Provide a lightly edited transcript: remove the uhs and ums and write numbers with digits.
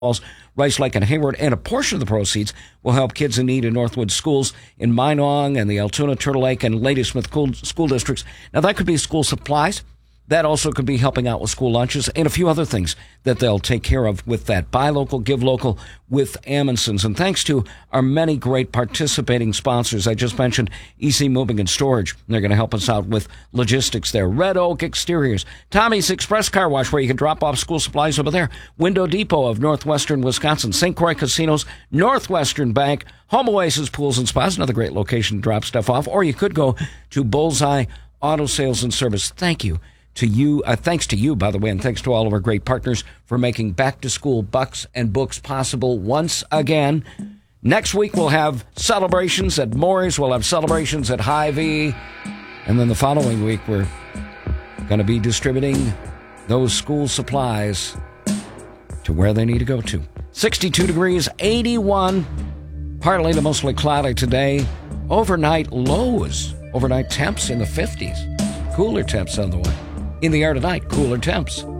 Rice Lake, and Hayward, and a portion of the proceeds will help kids in need in Northwood schools in Minong and the Altoona, Turtle Lake, and Ladysmith school districts. Now, that could be school supplies. That also could be helping out with school lunches and a few other things that they'll take care of with that. Buy local, give local with Amundsen's. And thanks to our many great participating sponsors. I just mentioned EC Moving and Storage. They're going to help us out with logistics there. Red Oak Exteriors. Tommy's Express Car Wash, where you can drop off school supplies over there. Window Depot of Northwestern Wisconsin. St. Croix Casinos. Northwestern Bank. Home Oasis Pools and Spas. Another great location to drop stuff off. Or you could go to Bullseye Auto Sales and Service. Thank you to you. Thanks to you, by the way, and thanks to all of our great partners for making back-to-school bucks and books possible once again. Next week, we'll have celebrations at Moore's. We'll have celebrations at Hy-Vee. And then the following week, we're going to be distributing those school supplies to where they need to go to. 62 degrees, 81, partly to mostly cloudy today. Overnight lows, overnight temps in the 50s. Cooler temps on the way. In the air tonight, cooler temps.